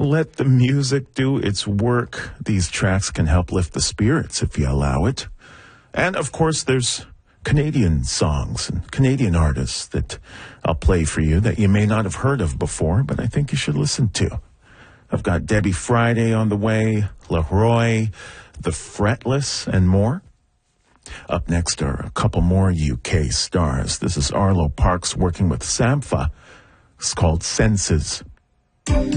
let the music do its work. These tracks can help lift the spirits if you allow it. And, of course, there's Canadian songs and Canadian artists that I'll play for you that you may not have heard of before, but I think you should listen to. I've got Debbie Friday on the way, Leroy, The Fretless, and more. Up next are a couple more UK stars. This is Arlo Parks working with Sampha. It's called Senses.